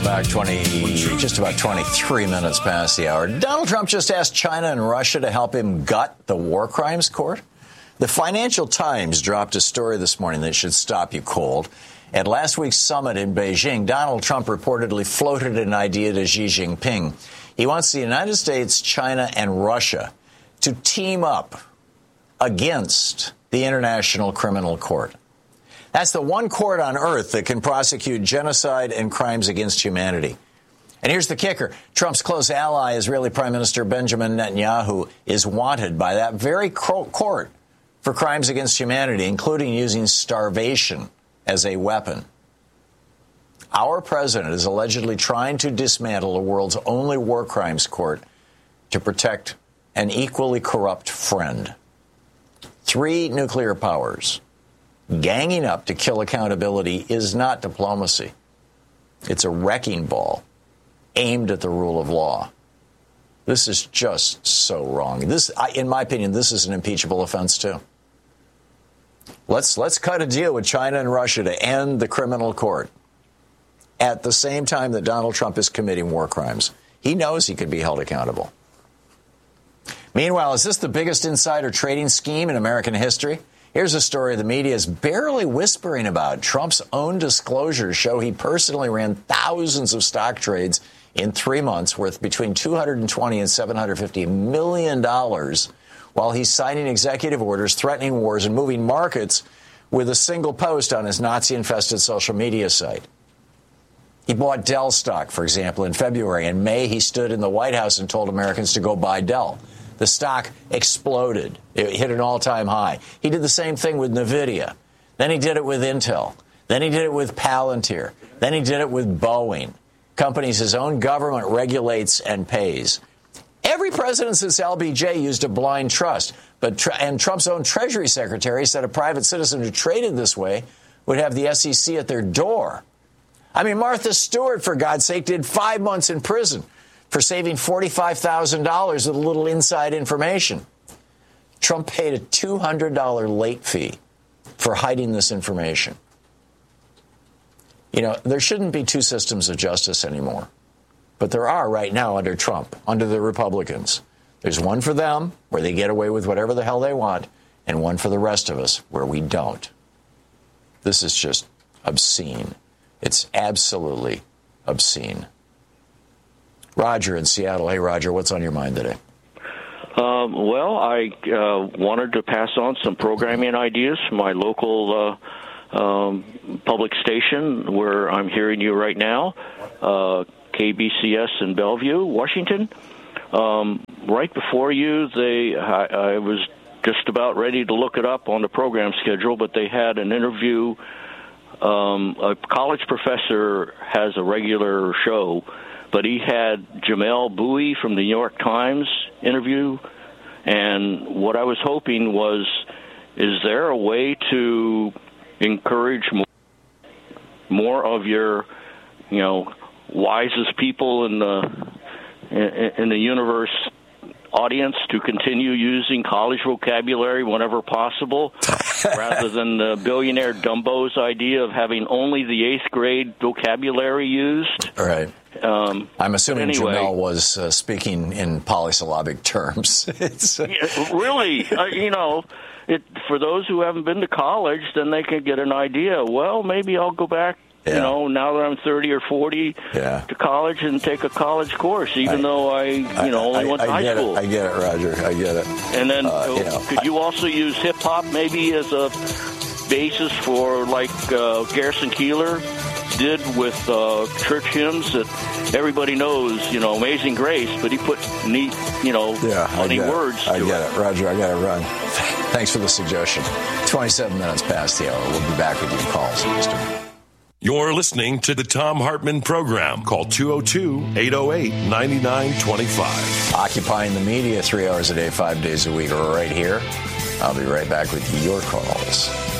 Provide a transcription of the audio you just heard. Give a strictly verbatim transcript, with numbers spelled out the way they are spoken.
back. twenty, just about twenty-three minutes past the hour. Donald Trump just asked China and Russia to help him gut the war crimes court. The Financial Times dropped a story this morning that should stop you cold. At last week's summit in Beijing, Donald Trump reportedly floated an idea to Xi Jinping. He wants the United States, China, and Russia to team up against the International Criminal Court. That's the one court on earth that can prosecute genocide and crimes against humanity. And here's the kicker. Trump's close ally, Israeli Prime Minister Benjamin Netanyahu, is wanted by that very court for crimes against humanity, including using starvation as a weapon. Our president is allegedly trying to dismantle the world's only war crimes court to protect an equally corrupt friend. Three nuclear powers ganging up to kill accountability is not diplomacy. It's a wrecking ball aimed at the rule of law. This is just so wrong. This, in my opinion, this is an impeachable offense, too. Let's let's cut a deal with China and Russia to end the criminal court at the same time that Donald Trump is committing war crimes. He knows he could be held accountable. Meanwhile, is this the biggest insider trading scheme in American history? Here's a story the media is barely whispering about. Trump's own disclosures show he personally ran thousands of stock trades in three months worth between two hundred twenty and seven hundred fifty million dollars while he's signing executive orders, threatening wars, and moving markets with a single post on his Nazi-infested social media site. He bought Dell stock, for example, in February. In May, he stood in the White House and told Americans to go buy Dell. The stock exploded. It hit an all-time high. He did the same thing with NVIDIA. Then he did it with Intel. Then he did it with Palantir. Then he did it with Boeing, companies his own government regulates and pays. Every president since L B J used a blind trust, but and Trump's own Treasury Secretary said a private citizen who traded this way would have the S E C at their door. I mean, Martha Stewart, for God's sake, did five months in prison for saving forty-five thousand dollars with a little inside information. Trump paid a two hundred dollars late fee for hiding this information. You know, there shouldn't be two systems of justice anymore. But there are right now under Trump, under the Republicans. There's one for them, where they get away with whatever the hell they want, and one for the rest of us, where we don't. This is just obscene. It's absolutely obscene. Roger in Seattle. Hey, Roger, what's on your mind today? Um, well, I uh, wanted to pass on some programming ideas from my local uh, um, public station where I'm hearing you right now, uh, K B C S in Bellevue, Washington. Um, right before you, they I, I was just about ready to look it up on the program schedule, but they had an interview. Um, a college professor has a regular show, but he had Jamel Bowie from the New York Times interview, and what I was hoping was, is there a way to encourage more, more of your, you know, wisest people in the in, in the universe audience to continue using college vocabulary whenever possible, rather than the billionaire Dumbo's idea of having only the eighth grade vocabulary used? All right. Um, I'm assuming anyway, Jamel was uh, speaking in polysyllabic terms. it's, uh, yeah, really, uh, you know, it, for those who haven't been to college, then they can get an idea. Well, maybe I'll go back, yeah. you know, now that I'm thirty or forty, yeah. to college and take a college course, even I, though I, you I, know, only I, went to I high get school. It. I get it, Roger. I get it. And then, uh, you know, could I, you also use hip-hop maybe as a basis for, like, uh, Garrison Keillor did with uh, church hymns that everybody knows, you know, Amazing Grace, but he put neat, you know, yeah, funny words to I get it. it. Roger, I got to run. Thanks for the suggestion. twenty-seven minutes past the hour. We'll be back with your calls in just a minute. You're listening to the Thom Hartmann Program. Call two oh two, eight oh eight, nine nine two five. Occupying the media three hours a day, five days a week, right here. I'll be right back with your calls.